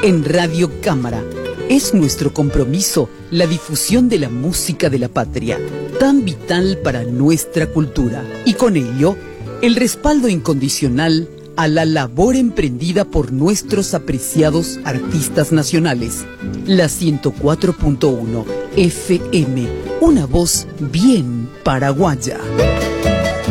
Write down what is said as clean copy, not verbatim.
En Radio Cámara es nuestro compromiso la difusión de la música de la patria, tan vital para nuestra cultura, y con ello el respaldo incondicional a la labor emprendida por nuestros apreciados artistas nacionales. La 104.1 FM, una voz bien paraguaya.